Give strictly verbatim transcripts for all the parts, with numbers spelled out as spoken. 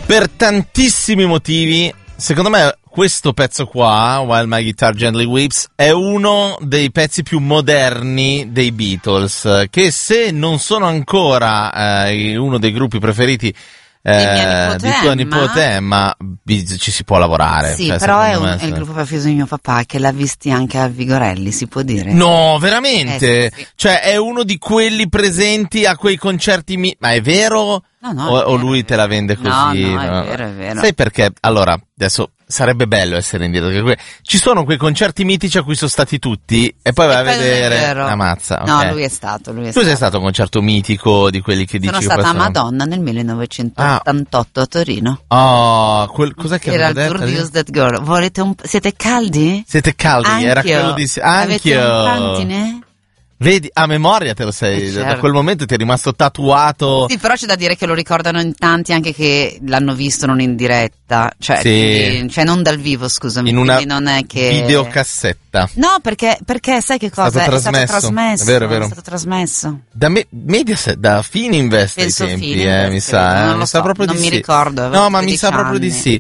Per tantissimi motivi, secondo me questo pezzo qua, While My Guitar Gently Weeps, è uno dei pezzi più moderni dei Beatles, che se non sono ancora eh, uno dei gruppi preferiti Eh, di tua nipote Emma, ci si può lavorare. Sì, cioè, però è, un, me, è il gruppo preferito di mio papà, che l'ha visti anche a Vigorelli, si può dire? No, veramente? Eh, sì, sì. Cioè è uno di quelli presenti a quei concerti mi- ma è vero? No, no, o, è vero, o lui te la vende no, così? no, è vero, è vero. Sai perché? Allora, adesso sarebbe bello essere indietro, perché que- ci sono quei concerti mitici a cui sono stati tutti e poi vai a poi non è vedere vero. la mazza. No, ok. lui è stato, lui è Tu stato. sei stato a un concerto mitico di quelli che dici Sono che stata a poi sono- Madonna nel millenovecentottantotto a Torino. Oh, quel, cos'è che Era il avevo Tour detto? di Use That Girl. Volete un... Siete caldi? Siete caldi, Anch'io. era quello di... Avete Anch'io. un pantine? Vedi, a memoria te lo sei, Eh, da certo. quel momento ti è rimasto tatuato. Sì, però c'è da dire che lo ricordano in tanti anche che l'hanno visto non in diretta, cioè, Sì. quindi- cioè non dal vivo, scusami, In una quindi non è che... videocassetta. No, perché, perché sai che cosa? Stato È stato trasmesso. trasmesso. È vero, è vero. È stato trasmesso. Da me, Mediaset, da Fininvest ai Penso tempi, Fininvest, eh, mi credo, sa, eh, non lo mi sa so, proprio non di mi sì. ricordo, avevo No, ma mi tredici sa proprio di anni. sì.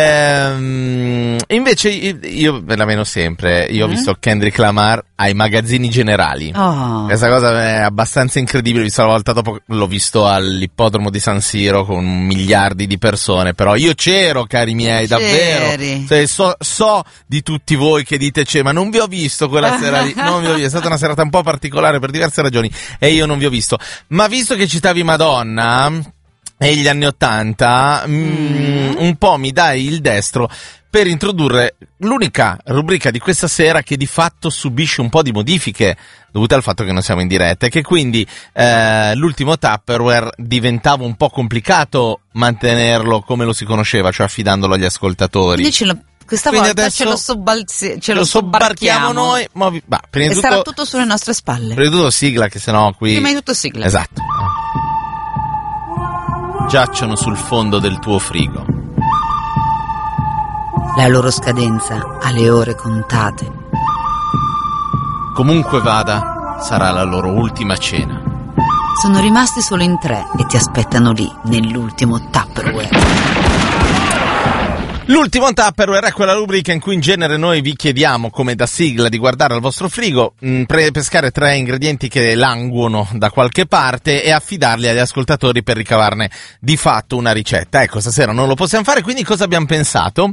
Ehm, invece io, io ve la meno sempre, io ho Mm? visto Kendrick Lamar ai magazzini generali. Oh. Questa cosa è abbastanza incredibile, visto la volta dopo l'ho visto all'ippodromo di San Siro con miliardi di persone, però io c'ero, cari miei, davvero. C'eri. Cioè, so, so di tutti voi che dite c'è, ma non vi ho visto quella sera lì, non vi ho visto, è stata una serata un po' particolare per diverse ragioni e io non vi ho visto. Ma visto che citavi Madonna e gli anni Ottanta, mm, un po' mi dai il destro per introdurre l'unica rubrica di questa sera che di fatto subisce un po' di modifiche dovute al fatto che non siamo in diretta e che quindi eh, l'ultimo Tupperware diventava un po' complicato mantenerlo come lo si conosceva, cioè affidandolo agli ascoltatori. Quindi ce lo, questa Quindi volta adesso ce lo, sobbalzi, ce lo, lo sobbarchiamo sobbarchiamo noi, ma vi- bah, prima e di sarà tutto, tutto sulle nostre spalle. prima di tutto sigla, che sennò qui Prima di tutto sigla. esatto, giacciono sul fondo del tuo frigo. La loro scadenza ha le ore contate. Comunque vada, sarà la loro ultima cena. Sono rimasti solo in tre e ti aspettano lì, nell'ultimo Tupperware. L'ultimo Tupperware è quella rubrica in cui in genere noi vi chiediamo, come da sigla, di guardare al vostro frigo, mh, pre- pescare tre ingredienti che languono da qualche parte e affidarli agli ascoltatori per ricavarne di fatto una ricetta. Ecco, stasera non lo possiamo fare, quindi cosa abbiamo pensato?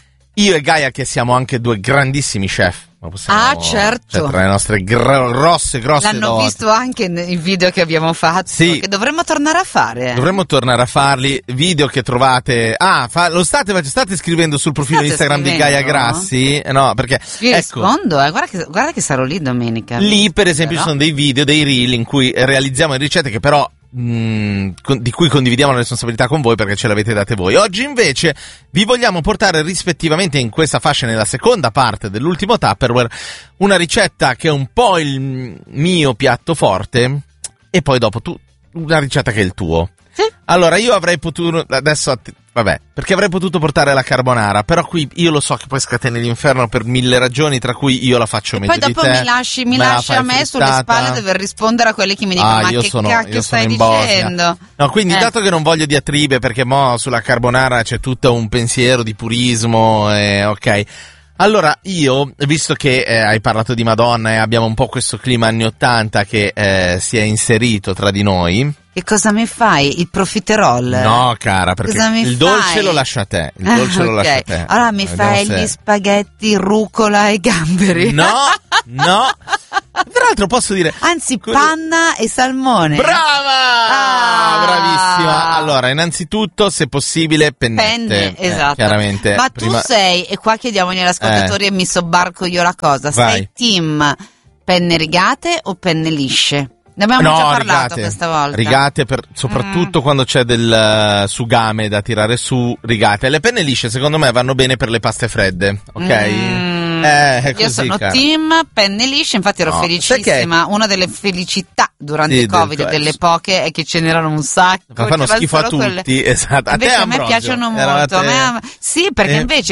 Io e Gaia, che siamo anche due grandissimi chef. Ma possiamo- Ah, certo. Cioè, tra le nostre gro- grosse, grosse L'hanno doti. visto anche nei video che abbiamo fatto, Sì. che dovremmo tornare a fare. Dovremmo tornare a farli, video che trovate. Ah, fa, lo state, state scrivendo sul profilo State Instagram di scrivendo? Gaia Grassi? Eh, No, perché Vi ecco, rispondo, eh. guarda, che, guarda che sarò lì domenica. lì per esempio ci Però- sono dei video, dei reel in cui realizziamo le ricette che però mh, con- di cui condividiamo la responsabilità con voi perché ce l'avete date voi. Oggi invece vi vogliamo portare rispettivamente in questa fascia, nella seconda parte dell'ultimo Tupperware, una ricetta che è un po' il mio piatto forte e poi dopo tu una ricetta che è il tuo. Sì. Allora, io avrei potuto, adesso, att- vabbè, perché avrei potuto portare la carbonara, però qui io lo so che poi scateni l'inferno per mille ragioni, tra cui io la faccio E meglio poi dopo di te. mi lasci, mi me la lasci fai a me sulle frittata. spalle dover rispondere a quelli che mi dicono Ah, ma io che sono, cacchio io stai sono in Bosnia. dicendo? No, quindi Eh. dato che non voglio diatribe, perché mo sulla carbonara c'è tutto un pensiero di purismo, e, ok. Allora, io, visto che eh, hai parlato di Madonna e abbiamo un po' questo clima anni ottanta che eh, si è inserito tra di noi. Che cosa mi fai? Il profiterol? No, cara, perché Cosa mi il fai? dolce lo lascia a te. Il dolce Ah, lo ok. lascia a te. Allora mi Vediamo fai se- gli spaghetti, rucola e gamberi? No, no. Tra l'altro posso dire... Anzi, panna e salmone. Brava! Ah! Bravissima! Allora, innanzitutto, se possibile, pennette. Penne, Eh, esatto. chiaramente. Ma tu prima- sei, e qua chiediamo agli ascoltatori Eh. e mi sobbarco io la cosa, Vai. sei team penne rigate o penne lisce? Ne abbiamo No, già parlato rigate. questa volta. Rigate, per, soprattutto Mm. quando c'è del uh, sugame da tirare su, rigate. Le penne lisce, secondo me, vanno bene per le paste fredde, ok? Mm. Eh, è Io così, sono cara. team penne lisce, infatti ero No, felicissima. sai che- Una delle felicità durante Sì, il Covid, del- delle poche, è che ce n'erano un sacco. Ma fanno c'erano schifo a solo quelle- tutti, esatto. A Invece te, a me Ambrosio? piacciono molto. Eravate- A me- Sì, perché Eh. invece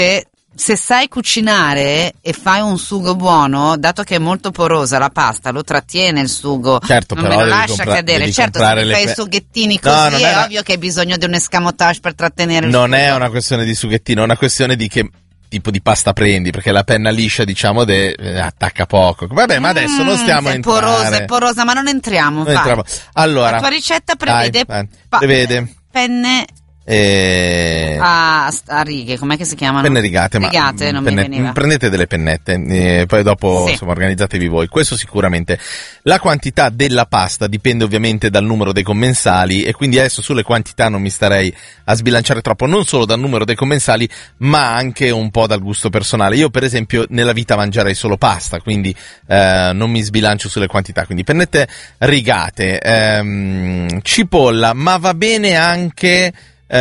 se sai cucinare e fai un sugo buono, dato che è molto porosa la pasta, lo trattiene il sugo, certo, non però me lo devi lascia compra- cadere. devi Certo, se comprare mi le fai pe- i sughettini No, così non è è una- ovvio che hai bisogno di un escamotage per trattenere il Non sugo. è una questione di sughettino, è una questione di che tipo di pasta prendi, perché la penna liscia, diciamo, de- eh, attacca poco. Vabbè, ma adesso non stiamo a è entrare. porosa, è porosa, ma non entriamo. Non vai. entriamo. Allora, la tua ricetta prevede, dai, pa- prevede penne eh, a, a righe, com'è che si chiamano? penne rigate, rigate ma non penne- mi veniva. prendete delle pennette, eh, poi dopo Sì. insomma organizzatevi voi. Questo sicuramente. La quantità della pasta dipende ovviamente dal numero dei commensali, e quindi adesso sulle quantità non mi starei a sbilanciare troppo, non solo dal numero dei commensali, ma anche un po' dal gusto personale. Io per esempio nella vita mangerei solo pasta, quindi eh, non mi sbilancio sulle quantità, quindi pennette rigate, ehm, cipolla, ma va bene anche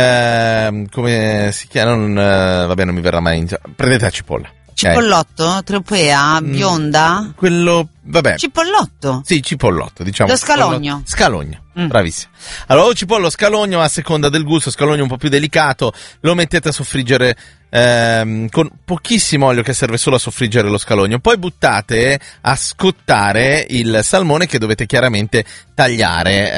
eh, come si chiama, non, eh, vabbè non mi verrà mai in... prendete la cipolla. Cipollotto, tropea, Mm. bionda. Quello, vabbè. Cipollotto. Sì, cipollotto, diciamo. Lo scalogno. Cipollotto. Scalogno, Mm. bravissimo. Allora, o cipollo o scalogno a seconda del gusto, scalogno un po' più delicato, lo mettete a soffriggere ehm, con pochissimo olio, che serve solo a soffriggere lo scalogno, poi buttate a scottare il salmone, che dovete chiaramente tagliare,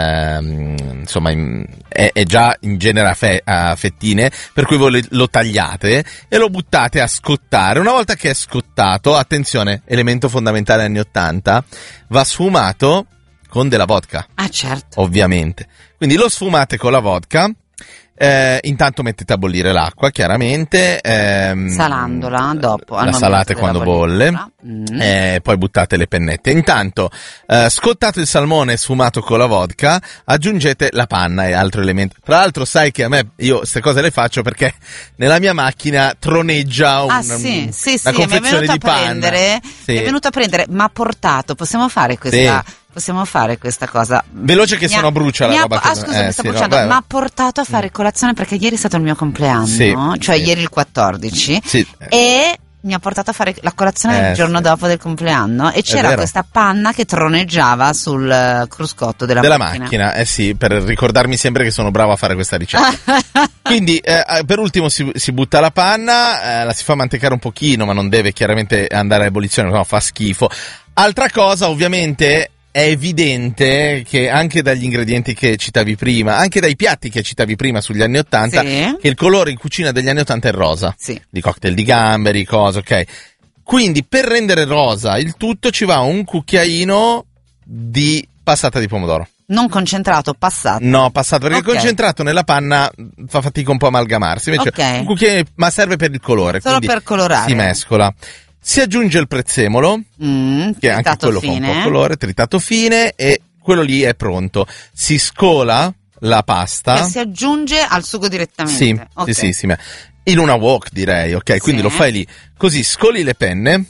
ehm, insomma, in, è, è già in genere a, fe, a fettine, per cui voi lo tagliate e lo buttate a scottare. Una volta che è scottato, attenzione, elemento fondamentale anni ottanta, va sfumato con della vodka. Ah, certo. Ovviamente. Quindi lo sfumate con la vodka, eh, intanto mettete a bollire l'acqua, chiaramente. Ehm, Salandola dopo. al La momento salate della quando bolle, bollitura. Mm. eh, poi buttate le pennette. Intanto, eh, scottato il salmone sfumato con la vodka, aggiungete la panna e altro elemento. Tra l'altro sai che a me, io queste cose le faccio perché nella mia macchina troneggia un, Ah sì, sì, sì, una mi è confezione venuto a di panna. prendere, Sì. mi è venuto a prendere, ma ha portato, possiamo fare questa, Sì. possiamo fare questa cosa. Veloce che Mi se no ha- brucia la mi ha- roba che- Ah scusa, eh, mi sta sì, no, bruciando, vai, ma vai. ha portato a fare colazione perché ieri è stato il mio compleanno, Sì, cioè sì. ieri il quattordici, Sì. e mi ha portato a fare la colazione Eh, il giorno sì. dopo del compleanno, e c'era vero. questa panna che troneggiava sul eh, cruscotto della, Della macchina. macchina, eh sì, per ricordarmi sempre che sono bravo a fare questa ricetta. Quindi, eh, per ultimo si, si butta la panna, eh, la si fa mantecare un pochino, ma non deve chiaramente andare a ebollizione, no, fa schifo. Altra cosa, ovviamente, è evidente che anche dagli ingredienti che citavi prima, anche dai piatti che citavi prima sugli anni Ottanta, Sì. che il colore in cucina degli anni Ottanta è il rosa. Sì. Di cocktail di gamberi, cose, ok. Quindi, per rendere rosa il tutto, ci va un cucchiaino di passata di pomodoro. Non concentrato, passato. No, passato, perché Ok. concentrato nella panna fa fatica un po' a amalgamarsi. Invece Ok. un cucchiaino, ma serve per il colore. Solo quindi per colorare. si mescola. Si aggiunge il prezzemolo, Mm, che anche tritato quello fine. fa un po' colore, tritato fine, e quello lì è pronto. Si scola la pasta. Che si aggiunge al sugo direttamente. Sì, Ok. sì, sì, sì, ma in una wok direi, ok? Quindi Sì. lo fai lì. Così scoli le penne,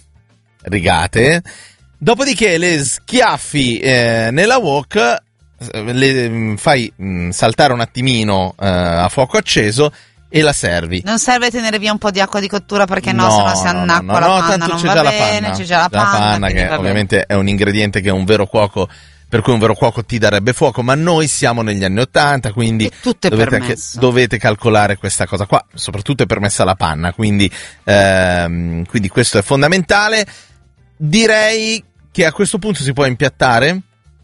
rigate, dopodiché le schiaffi eh, nella wok, eh, le mm, fai mm, saltare un attimino eh, a fuoco acceso e la servi. Non serve tenere via un po' di acqua di cottura perché no, No, sennò si no, no, annacqua no, la no, panna, tanto non c'è va già la bene, panna. c'è già la panna, quindi che va bene. ovviamente è un ingrediente che un vero cuoco, per cui un vero cuoco ti darebbe fuoco, ma noi siamo negli anni Ottanta, quindi E tutto è dovete, permesso. dovete calcolare questa cosa qua, soprattutto è permessa la panna, quindi, ehm, quindi questo è fondamentale. Direi che a questo punto si può impiattare,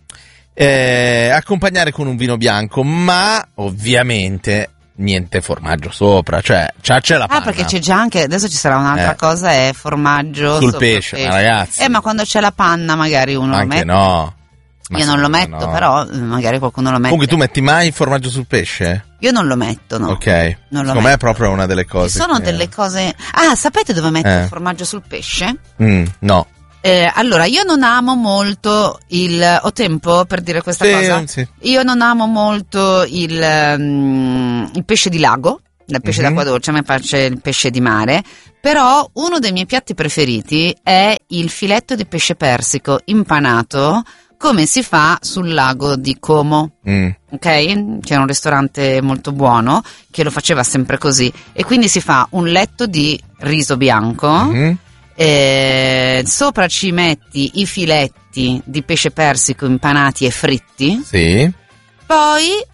eh, accompagnare con un vino bianco, ma ovviamente niente formaggio sopra, cioè c'è, c'è la panna. Ah, perché c'è già anche, adesso ci sarà un'altra Eh. cosa, è formaggio Sul sopra pesce, il ma ragazzi. Eh, ma quando c'è la panna magari uno lo Anche mette. no. Ma Io non lo secondo me metto, no. però eh, magari qualcuno lo mette. Comunque tu metti mai il formaggio sul pesce? Io non lo metto, no. Ok. Non lo Secondo me metto. è proprio una delle cose. Ci sono che- delle cose. Ah, sapete dove metto Eh. il formaggio sul pesce? Mm, no. Eh, allora, io non amo molto il. Ho tempo per dire questa Sì, cosa? sì. Io non amo molto il, mm, il pesce di lago, il pesce Mhm. d'acqua dolce, a me piace il pesce di mare. Però uno dei miei piatti preferiti è il filetto di pesce persico impanato, come si fa sul lago di Como. Mm. Ok? C'è un ristorante molto buono che lo faceva sempre così, e quindi si fa un letto di riso bianco, Mhm. eh, sopra ci metti i filetti di pesce persico impanati e fritti, Sì. poi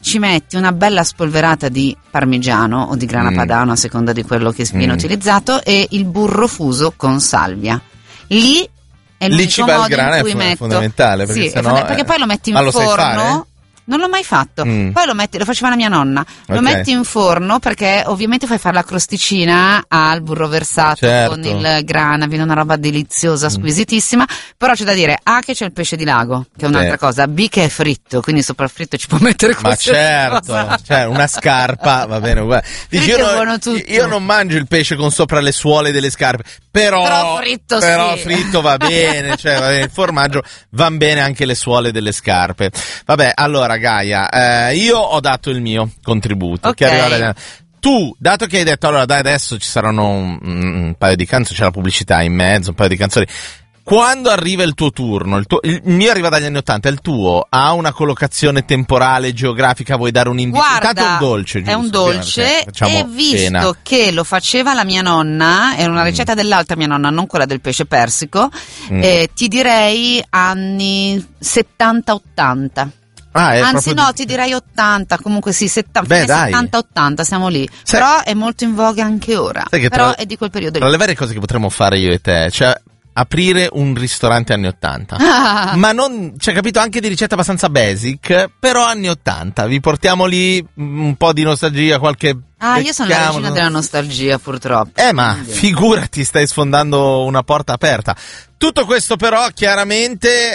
ci metti una bella spolverata di parmigiano o di grana Mm. padano a seconda di quello che viene Mm. utilizzato, e il burro fuso con salvia. Lì è Lì l'unico ci va il modo grano, in è cui fo- metto. fondamentale, perché Sì, è sennò, fonda- perché eh. poi lo metti in Ma lo sai forno. fare? Non l'ho mai fatto. Mm. Poi lo metti, lo faceva la mia nonna. Lo Ok. metti in forno perché ovviamente fai fare la crosticina al burro versato Certo. con il grana, viene una roba deliziosa, squisitissima. Però c'è da dire A che c'è il pesce di lago, che è un'altra Sì. cosa, B che è fritto, quindi sopra il fritto ci può mettere Ma qualsiasi certo, cosa. cioè una scarpa va bene uguale. Dici, Fritto io, è non- buono tutto. io non mangio il pesce con sopra le suole delle scarpe, però, Però fritto però sì. fritto va bene, cioè va bene, il formaggio van bene anche le suole delle scarpe. Vabbè, allora Gaia, eh, io ho dato il mio contributo. Ok. Che arriva da- Tu, dato che hai detto allora dai adesso ci saranno un, un paio di canzoni, c'è la pubblicità in mezzo, un paio di canzoni. Quando arriva il tuo turno, il, tuo, il mio arriva dagli anni Ottanta, il tuo ha una collocazione temporale, geografica, vuoi dare un indizio? Guarda, Intanto è un dolce, è un giusto? dolce, Prima, facciamo e visto cena. che lo faceva la mia nonna, è una ricetta dell'altra mia nonna, non quella del pesce persico, Mm. eh, ti direi anni settanta ottanta. Ah, è Anzi proprio no, di- ti direi ottanta, comunque sì, setta- Beh, fine dai. settanta ottanta, siamo lì. Sai- Però è molto in voga anche ora. Sai che Però tra- è di quel periodo Tra lì. le varie cose che potremmo fare io e te, cioè aprire un ristorante anni ottanta. Ah. Ma non, cioè, capito, anche di ricette abbastanza basic, però anni ottanta. Vi portiamo lì mm, un po' di nostalgia, qualche... Ah, io sono la becchiamo, regina no? della nostalgia, purtroppo. Eh, ma Quindi- figurati, stai sfondando una porta aperta. Tutto questo però chiaramente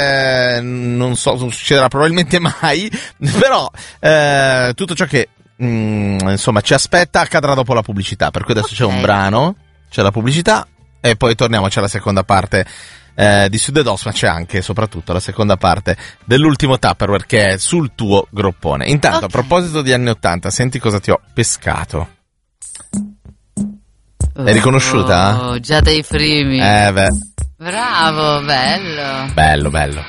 eh, non so, non succederà probabilmente mai, però eh, tutto ciò che mm, insomma ci aspetta accadrà dopo la pubblicità, per cui adesso c'è un Ok. brano, c'è la pubblicità e poi torniamo, c'è la seconda parte eh, di Sud ed Os, ma c'è anche e soprattutto la seconda parte dell'ultimo Tupperware che è sul tuo groppone. Intanto, Ok. a proposito di anni ottanta, senti cosa ti ho pescato. L'hai riconosciuta? Oh, già dai primi. Eh beh, Bravo, bello. bello, bello.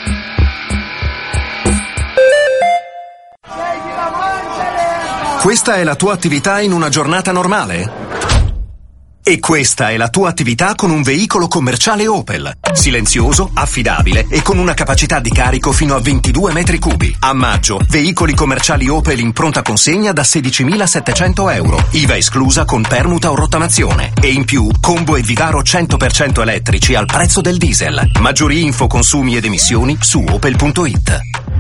Questa è la tua attività in una giornata normale? E questa è la tua attività con un veicolo commerciale Opel. Silenzioso, affidabile e con una capacità di carico fino a ventidue metri cubi. A maggio, veicoli commerciali Opel in pronta consegna da sedicimilasettecento euro. I V A esclusa con permuta o rottamazione. E in più, combo e Vivaro cento per cento elettrici al prezzo del diesel. Maggiori info, consumi ed emissioni su opel punto it.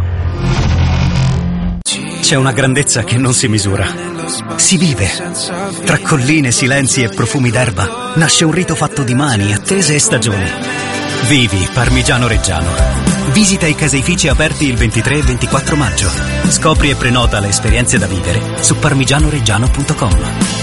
C'è una grandezza che non si misura. Si vive. Tra colline, silenzi e profumi d'erba nasce un rito fatto di mani, attese e stagioni. Vivi Parmigiano Reggiano. Visita i caseifici aperti il ventitré e ventiquattro maggio. Scopri e prenota le esperienze da vivere su parmigianoreggiano punto com.